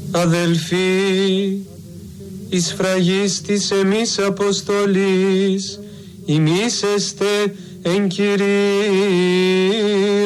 Αδελφοί, εις φραγής της εμείς αποστολής, ημίσεστε εν Κυρίει.